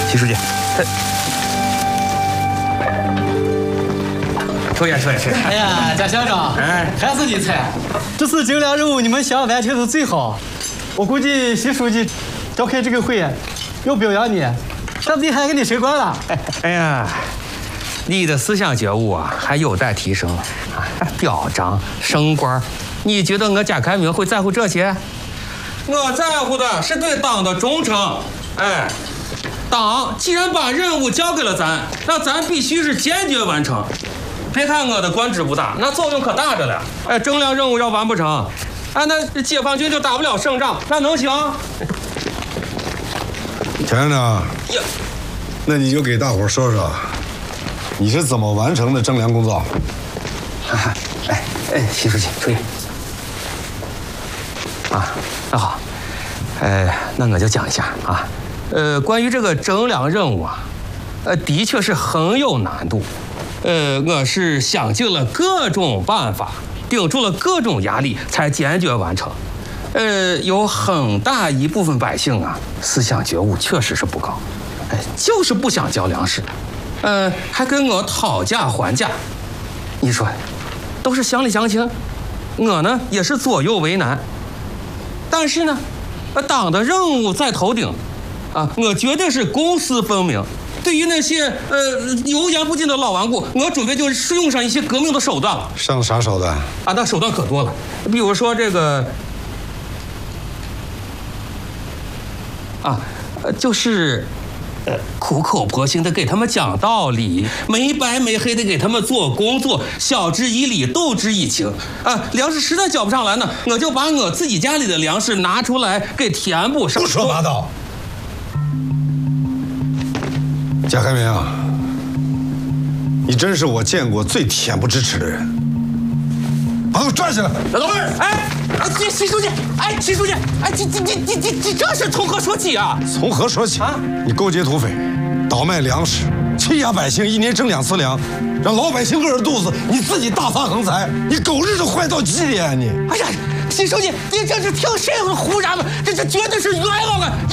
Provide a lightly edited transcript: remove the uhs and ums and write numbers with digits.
习书记，抽烟。 哎呀，贾校长，还是你猜，这次整两任务你们想完成的最好。我估计习书记召开这个会要表扬你，说不定还给你升官了。 哎呀，你的思想觉悟啊，还有待提升。表彰、升官，你觉得我贾开明会在乎这些？我在乎的是对党的忠诚。党既然把任务交给了咱，那咱必须是坚决完成。别看我的官职不大，那作用可大着了。整两任务要完不成，那解放军就打不了胜仗，那能行？ 田院长，那你就给大伙说说，你是怎么完成的征粮工作？ 习书记，注意。那好，那我就讲一下啊。关于这个征粮任务啊，的确是很有难度。我是想尽了各种办法，顶住了各种压力，才坚决完成。有很大一部分百姓啊，思想觉悟确实是不高，就是不想交粮食，还跟我讨价还价。你说，都是乡里乡亲，我呢也是左右为难。但是呢，党的任务在头顶，我绝对是公私分明。对于那些油盐不进的老顽固，我准备就是用上一些革命的手段了。 上啥手段？ 那手段可多了，比如说这个，就是苦口婆心的给他们讲道理，没白没黑的给他们做工作，晓之以理，动之以情。粮食实在缴不上来呢，我就把我自己家里的粮食拿出来给填补上。 不说八道。贾开明啊，你真是我见过最恬不知耻的人。把我拽起来！ 老头儿，习书记，习书记，你这是从何说起啊？ 从何说起？你勾结土匪，倒卖粮食，欺压百姓，1年征2次粮，让老百姓饿着肚子，你自己大发横财，你狗日的坏到极点啊你！ 哎呀，习书记，你这是听谁胡嚷的？这绝对是冤枉啊！